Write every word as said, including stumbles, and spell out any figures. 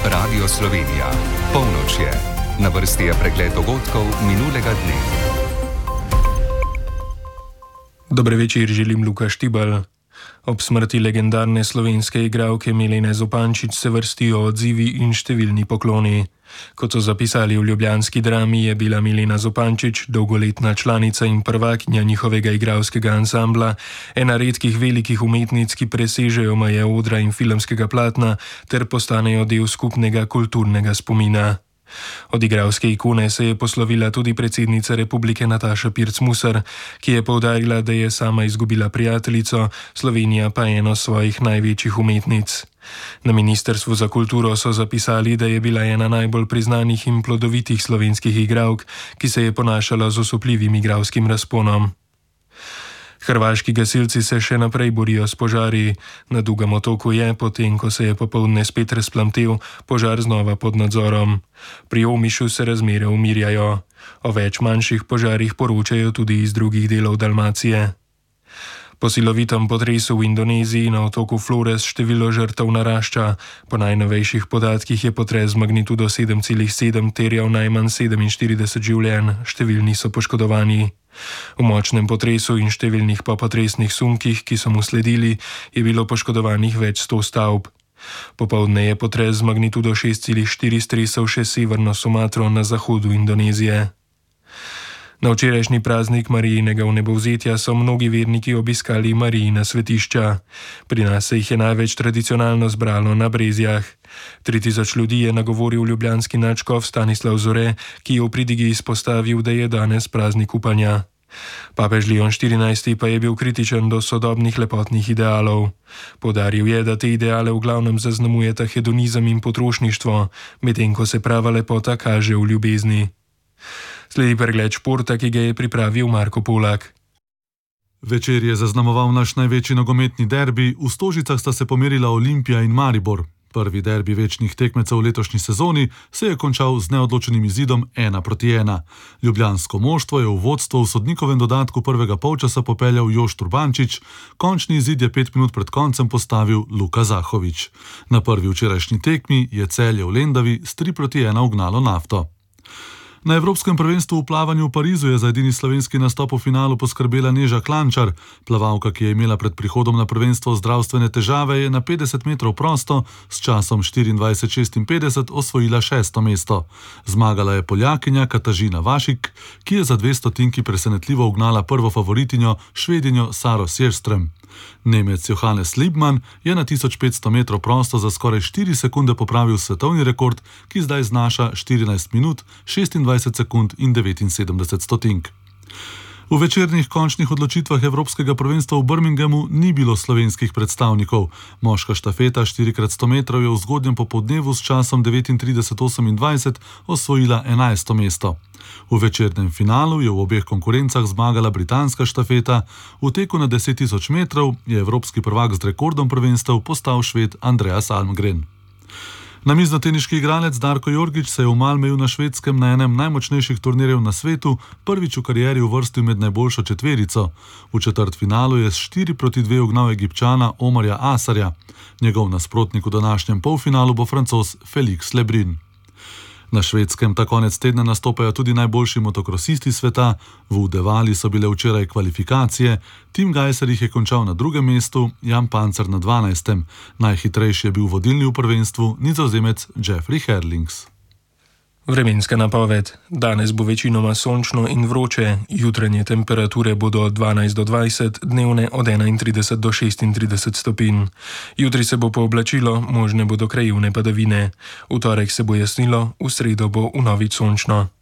Radio Slovenija. Polnoč je. Na vrsti je pregled dogodkov minulega dne. Dober večer, želim Luka Štibal. Ob smrti legendarne slovenske igralke Milene Zupančič se vrstijo odzivi in številni pokloni. Kot so zapisali v ljubljanski Drami, je bila Milena Zupančič, dolgoletna članica in prvakinja njihovega igralskega ansambla, ena redkih velikih umetnic, ki presežejo meje odra in filmskega platna ter postanejo del skupnega kulturnega spomina. Od igralske ikone se je poslovila tudi predsednica republike Nataša Pirc-Musar, ki je poudarila, da je sama izgubila prijateljico, Slovenija pa eno svojih največjih umetnic. Na Ministrstvu za kulturo so zapisali, da je bila ena najbolj priznanih in plodovitih slovenskih igralk, ki se je ponašala z osupljivim igralskim razponom. Hrvaški gasilci se še naprej borijo s požari. Na Dugem otoku je, potem ko se je popoldne spet razplamtel, požar znova pod nadzorom. Pri Omišu se razmere umirjajo. O več manjših požarih poročajo tudi iz drugih delov Dalmacije. Po silovitem potresu v Indoneziji na otoku Flores število žrtev narašča. Po najnovejših podatkih je potres z magnitudo sedem celih sedem terjal najmanj sedeminštirideset življenj, številni so poškodovani. V močnem potresu in številnih popotresnih sunkih, ki so mu sledili, je bilo poškodovanih več sto stavb. Popoldne je potres z magnitudo šest celih štiri stresel še severno Sumatro na zahodu Indonezije. Na včerajšnji praznik Marijinega vnebovzetja so mnogi verniki obiskali Marijina svetišča. Pri nas se jih je največ tradicionalno zbralo na Brezjah. Tri tisoč ljudi je nagovoril ljubljanski nadškof Stanislav Zore, ki je v pridigi izpostavil, da je danes praznik upanja. Papež Leon štirinajsti pa je bil kritičen do sodobnih lepotnih idealov. Poudaril je, da te ideale v glavnem zaznamujeta hedonizem in potrošništvo, medtem ko se prava lepota kaže v ljubezni. Sledi pregled športa, ki ga je pripravil Marko Polak. Večer je zaznamoval naš največji nogometni derbi, v Stožicah sta se pomerila Olimpija in Maribor. Prvi derbi večnih tekmecev v letošnji sezoni se je končal z neodločenim izidom ena proti ena. Ljubljansko moštvo je v vodstvo v sodnikovem dodatku prvega polčasa popeljal Jošt Urbančič, končni izid je pet minut pred koncem postavil Luka Zahovič. Na prvi včerajšnji tekmi je Celje v Lendavi s tri proti ena ugnalo Nafto. Na Evropskem prvenstvu v plavanju v Parizu je za edini slovenski nastop v finalu poskrbela Neža Klančar. Plavalka, ki je imela pred prihodom na prvenstvo zdravstvene težave, je na petdeset metrov prosto s časom štiriindvajset šestinpetdeset osvojila šesto mesto. Zmagala je Poljakinja Katažina Vašik, ki je za dve stotinki presenetljivo ugnala prvo favoritinjo Švedinjo Saro Sjerström. Nemec Johannes Liebmann je na tisoč petsto metrov prosto za skoraj štiri sekunde popravil svetovni rekord, ki zdaj znaša štirinajst minut, šestindvajset sekund in devetinsedemdeset stotink. V večernih končnih odločitvah Evropskega prvenstva v Birminghamu ni bilo slovenskih predstavnikov. Moška štafeta štiri krat sto metrov je v zgodnjem popoldnevu s časom devetintrideset osemindvajset osvojila enajsto mesto. V večernem finalu je v obeh konkurencah zmagala britanska štafeta, v teku na deset tisoč metrov je evropski prvak z rekordom prvenstev postal Šved Andreas Almgren. Namiznoteniški igralec Darko Jorgić se je v Malmöju na Švedskem na enem najmočnejših turnirjev na svetu prvič v karieri uvrstil med najboljšo četverico. V četrtfinalu je s štiri proti dve ugnal Egipčana Omarja Asarja. Njegov nasprotnik v današnjem polfinalu bo Francoz Félix Lebrun. Na Švedskem ta konec tedna nastopajo tudi najboljši motokrosisti sveta. V Udevali so bile včeraj kvalifikacije. Tim Gajser jih je končal na drugem mestu, Jan Pancer na dvanajstem. Najhitrejši je bil vodilni v prvenstvu Nizozemec Jeffrey Herlings. Vremenska napoved. Danes bo večinoma sončno in vroče, jutranje temperature bodo od dvanajst do dvajset, dnevne od enaintrideset do šestintrideset stopinj. Jutri se bo pooblačilo, možne bodo krajevne padavine. V torek se bo jasnilo, v sredo bo vnovič sončno.